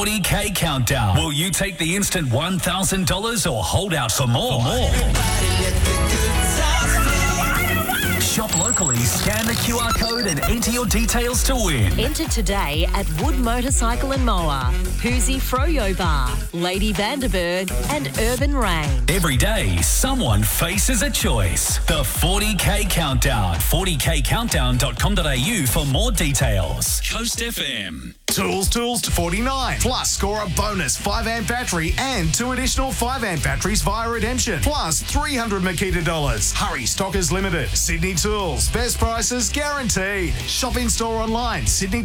40K Countdown. Will you take the instant $1,000 or hold out for more? Shop locally, scan the QR code and enter your details to win. Enter today at Wood Motorcycle and Mower, Hoosie Froyo Bar, Lady Vanderberg and Urban Rain. Every day, someone faces a choice. The 40K Countdown. 40kcountdown.com.au for more details. Coast FM. Tools to 49. Plus, score a bonus 5-amp battery and 2 additional 5-amp batteries via redemption. Plus, $300 Makita dollars. Hurry, stockers limited. Sydney Tools. Best prices guaranteed. Shop in store online.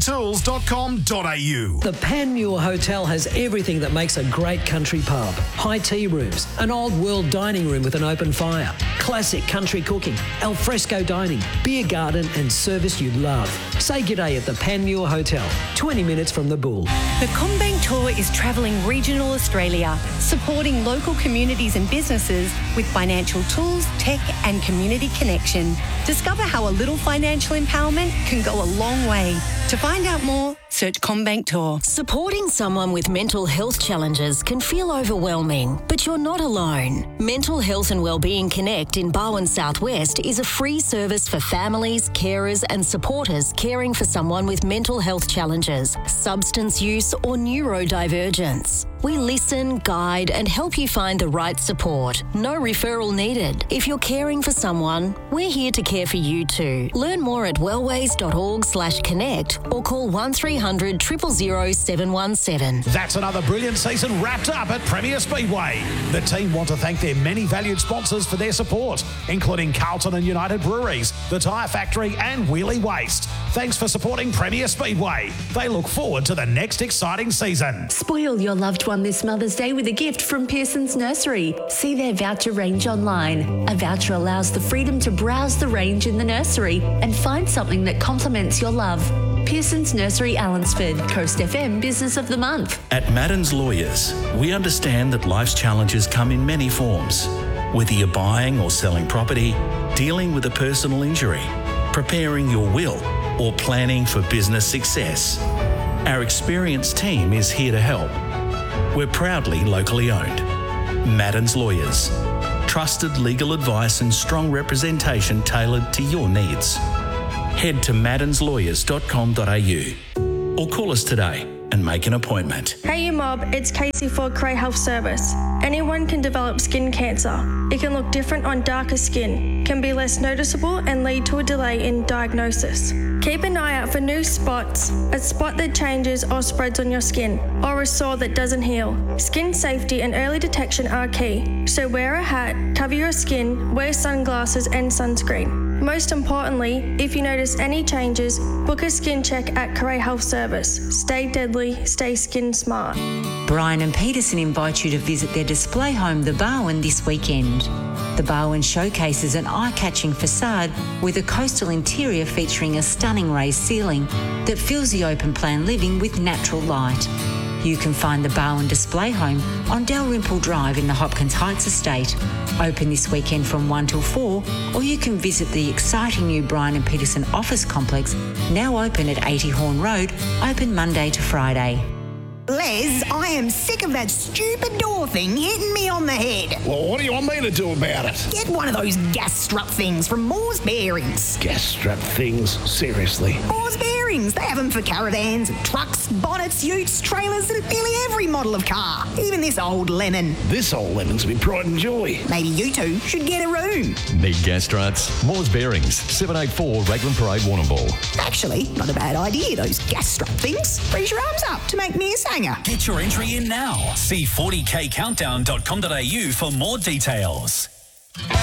sydneytools.com.au. The Panmure Hotel has everything that makes a great country pub. High tea rooms, an old world dining room with an open fire, classic country cooking, al fresco dining, beer garden and service you'd love. Say g'day at the Panmure Hotel, 20 minutes from the Bull. The CommBank Tour is travelling regional Australia, supporting local communities and businesses with financial tools, tech and community connection. Discover how a little financial empowerment can go a long way. To find out more, search CommBank Tour. Supporting someone with mental health challenges can feel overwhelming, but you're not alone. Mental Health and Wellbeing Connect in Barwon Southwest is a free service for families, carers and supporters caring for someone with mental health challenges, substance use or neurodivergence. We listen, guide and help you find the right support. No referral needed. If you're caring for someone, we're here to care for you too. Learn more at wellways.org/connect or call 1300 000 717. That's another brilliant season wrapped up at Premier Speedway. The team want to thank their many valued sponsors for their support, including Carlton and United Breweries, the Tyre Factory and Wheelie Waste. Thanks for supporting Premier Speedway. They look forward to the next exciting season. Spoil your loved one this Mother's Day with a gift from Pearson's Nursery. See their voucher range online. A voucher allows the freedom to browse the range in the nursery and find something that complements your love. Pearson's Nursery, Allansford, Coast FM Business of the Month. At Madden's Lawyers, we understand that life's challenges come in many forms. Whether you're buying or selling property, dealing with a personal injury, preparing your will, or planning for business success, our experienced team is here to help. We're proudly locally owned. Madden's Lawyers. Trusted legal advice and strong representation tailored to your needs. Head to maddenslawyers.com.au or call us today and make an appointment. Hey you mob, it's Casey for Cray Health Service. Anyone can develop skin cancer. It can look different on darker skin, can be less noticeable and lead to a delay in diagnosis. Keep an eye out for new spots, a spot that changes or spreads on your skin, or a sore that doesn't heal. Skin safety and early detection are key, so wear a hat, cover your skin, wear sunglasses and sunscreen. Most importantly, if you notice any changes, book a skin check at Cray Health Service. Stay deadly, stay skin smart. Brian and Peterson invite you to visit their display home, The Barwon, this weekend. The Barwon showcases an eye-catching facade with a coastal interior featuring a stunning raised ceiling that fills the open plan living with natural light. You can find the Barwon display home on Dalrymple Drive in the Hopkins Heights estate. Open this weekend from 1 till 4, or you can visit the exciting new Brian and Peterson office complex, now open at 80 Horn Road, open Monday to Friday. Les, I am sick of that stupid door thing hitting me on the head. Well, what do you want me to do about it? Get one of those gas strut things from Moore's Bearings. Gas strut things? Seriously? Moore's Bearings. They have them for caravans and trucks, bonnets, utes, trailers, and nearly every model of car. Even this old lemon. This old lemon's been pride and joy. Maybe you two should get a room. Need gas struts? Moore's Bearings, 784 Raglan Parade, Warrnambool. Actually, not a bad idea, those gas strut things. Freeze your arms up to make me a sanger. Get your entry in now. See 40kcountdown.com.au for more details.